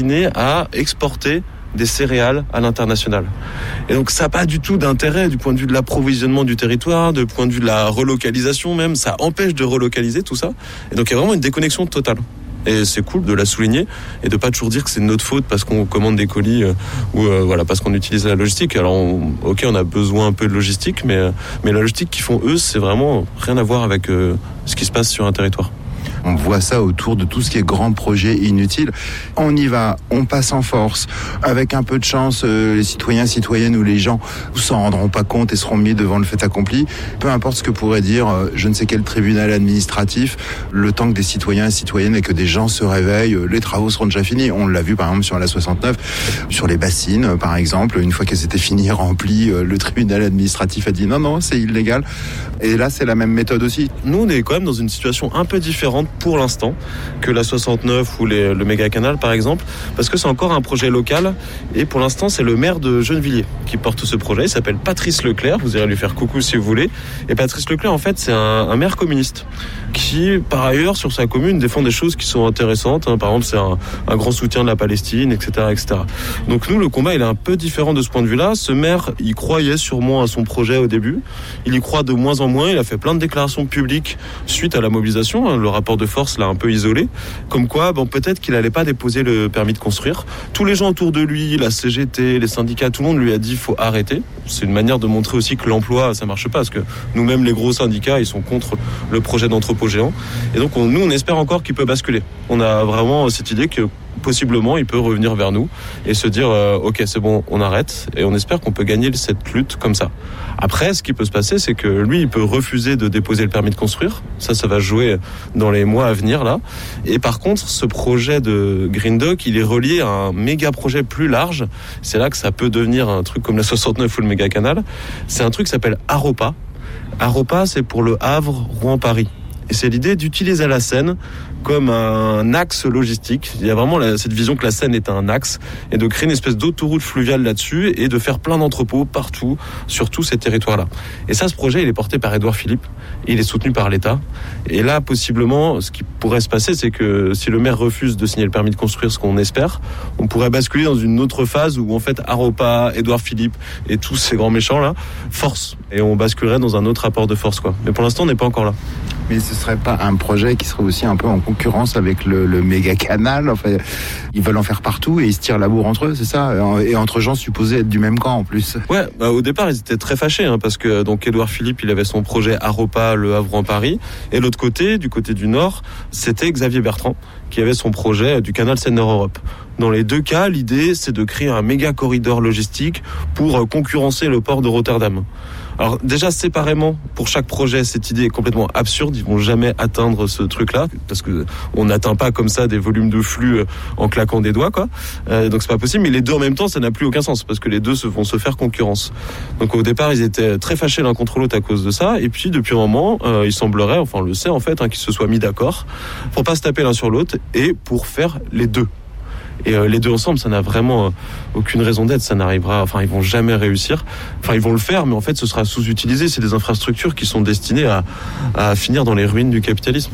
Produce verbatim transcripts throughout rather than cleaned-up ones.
destiné à exporter des céréales à l'international. Et donc ça n'a pas du tout d'intérêt du point de vue de l'approvisionnement du territoire, du point de vue de la relocalisation même, ça empêche de relocaliser tout ça. Et donc il y a vraiment une déconnexion totale. Et c'est cool de la souligner et de pas toujours dire que c'est de notre faute parce qu'on commande des colis euh, ou euh, voilà parce qu'on utilise la logistique. Alors on, ok, on a besoin un peu de logistique, mais euh, mais la logistique qu'ils font eux, c'est vraiment rien à voir avec euh, ce qui se passe sur un territoire. On voit ça autour de tout ce qui est grand projet inutile. On y va, on passe en force. Avec un peu de chance, euh, les citoyens, citoyennes ou les gens s'en rendront pas compte et seront mis devant le fait accompli. Peu importe ce que pourrait dire euh, je ne sais quel tribunal administratif, le temps que des citoyens et citoyennes et que des gens se réveillent, euh, les travaux seront déjà finis. On l'a vu par exemple sur la soixante-neuf, sur les bassines euh, par exemple. Une fois qu'elles étaient finies, remplies, euh, le tribunal administratif a dit non, non, c'est illégal. Et là, c'est la même méthode aussi. Nous, on est quand même dans une situation un peu différente pour l'instant que la soixante-neuf ou les, le méga canal par exemple, parce que c'est encore un projet local et pour l'instant c'est le maire de Gennevilliers qui porte ce projet. Il s'appelle Patrice Leclerc, vous irez lui faire coucou si vous voulez. Et Patrice Leclerc en fait c'est un, un maire communiste qui par ailleurs sur sa commune défend des choses qui sont intéressantes, hein. Par exemple c'est un, un grand soutien de la Palestine, etc., etc. Donc nous le combat il est un peu différent de ce point de vue là. Ce maire il croyait sûrement à son projet au début, il y croit de moins en moins, il a fait plein de déclarations publiques suite à la mobilisation, hein. Le rapport de force l'a un peu isolé, comme quoi bon, peut-être qu'il n'allait pas déposer le permis de construire. Tous les gens autour de lui, la C G T, les syndicats, tout le monde lui a dit il faut arrêter. C'est une manière de montrer aussi que l'emploi ça marche pas, parce que nous-mêmes les gros syndicats ils sont contre le projet d'entrepôt géant. Et donc on, nous on espère encore qu'il peut basculer. On a vraiment cette idée que possiblement il peut revenir vers nous et se dire euh, ok c'est bon on arrête, et on espère qu'on peut gagner cette lutte comme ça. Après ce qui peut se passer c'est que lui il peut refuser de déposer le permis de construire, ça ça va jouer dans les mois à venir là, et par contre ce projet de Green Dock il est relié à un méga projet plus large. C'est là que ça peut devenir un truc comme la soixante-neuf ou le méga canal. C'est un truc qui s'appelle Haropa. Haropa c'est pour le Havre, Rouen, Paris. Et c'est l'idée d'utiliser la Seine comme un axe logistique. Il y a vraiment la, cette vision que la Seine est un axe et de créer une espèce d'autoroute fluviale là-dessus et de faire plein d'entrepôts partout sur tous ces territoires-là. Et ça, ce projet, il est porté par Édouard Philippe et il est soutenu par l'État. Et là, possiblement, ce qui pourrait se passer, c'est que si le maire refuse de signer le permis de construire, ce qu'on espère, on pourrait basculer dans une autre phase où en fait Haropa, Édouard Philippe et tous ces grands méchants-là forcent. Et on basculerait dans un autre rapport de force, quoi. Mais pour l'instant, on n'est pas encore là. Mais ce serait pas un projet qui serait aussi un peu en concurrence avec le, le méga canal? Enfin, ils veulent en faire partout et ils se tirent la bourre entre eux, c'est ça? Et entre gens supposés être du même camp en plus. Ouais, bah au départ ils étaient très fâchés hein, parce que donc Édouard Philippe il avait son projet Haropa, le Havre en Paris, et l'autre côté, du côté du Nord, c'était Xavier Bertrand qui avait son projet du canal Seine-Nord-Europe. Dans les deux cas, l'idée c'est de créer un méga corridor logistique pour concurrencer le port de Rotterdam. Alors déjà séparément, pour chaque projet, cette idée est complètement absurde. Ils vont jamais atteindre ce truc-là parce que on n'atteint pas comme ça des volumes de flux en claquant des doigts, quoi. Euh, donc c'est pas possible. Mais les deux en même temps, ça n'a plus aucun sens parce que les deux se vont se faire concurrence. Donc au départ, ils étaient très fâchés l'un contre l'autre à cause de ça. Et puis depuis un moment, euh, il semblerait, enfin on le sait en fait, hein, qu'ils se soient mis d'accord pour pas se taper l'un sur l'autre et pour faire les deux. Et euh, les deux ensemble, ça n'a vraiment euh, aucune raison d'être. Ça n'arrivera. Enfin, ils vont jamais réussir. Enfin, ils vont le faire, mais en fait, ce sera sous-utilisé. C'est des infrastructures qui sont destinées à, à finir dans les ruines du capitalisme.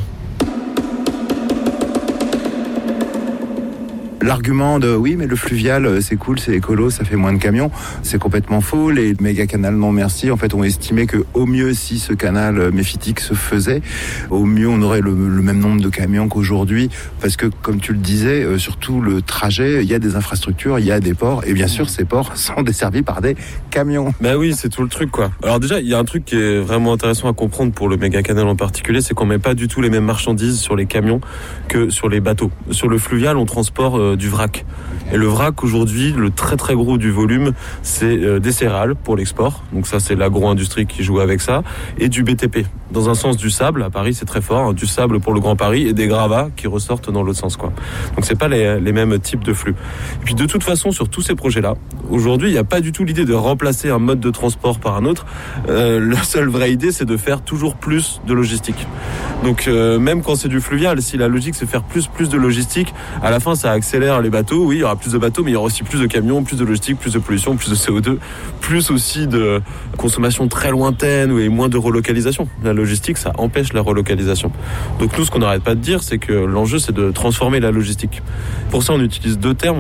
L'argument de oui mais le fluvial c'est cool, c'est écolo, ça fait moins de camions, c'est complètement faux. Les méga canals non merci en fait ont estimé que au mieux si ce canal méphitique se faisait, au mieux on aurait le, le même nombre de camions qu'aujourd'hui, parce que comme tu le disais, euh, sur tout le trajet il y a des infrastructures, il y a des ports et bien sûr ces ports sont desservis par des camions. Ben oui, c'est tout le truc quoi. Alors déjà il y a un truc qui est vraiment intéressant à comprendre pour le méga canal en particulier, c'est qu'on met pas du tout les mêmes marchandises sur les camions que sur les bateaux. Sur le fluvial on transporte euh, du vrac. Et le vrac aujourd'hui, le très très gros du volume, c'est euh, des céréales pour l'export. Donc ça c'est l'agro-industrie qui joue avec ça, et du B T P. Dans un sens du sable, à Paris c'est très fort, hein, du sable pour le Grand Paris et des gravats qui ressortent dans l'autre sens quoi. Donc c'est pas les, les mêmes types de flux. Et puis de toute façon sur tous ces projets-là, aujourd'hui il n'y a pas du tout l'idée de remplacer un mode de transport par un autre. Euh, la seule vraie idée c'est de faire toujours plus de logistique. Donc euh, même quand c'est du fluvial, si la logique c'est faire plus plus de logistique, à la fin ça accélère les bateaux. Oui, il y aura plus de bateaux, mais il y aura aussi plus de camions, plus de logistique, plus de pollution, plus de C O deux, plus aussi de consommation très lointaine et moins de relocalisation. La logistique, ça empêche la relocalisation. Donc nous, ce qu'on n'arrête pas de dire, c'est que l'enjeu, c'est de transformer la logistique. Pour ça, on utilise deux termes.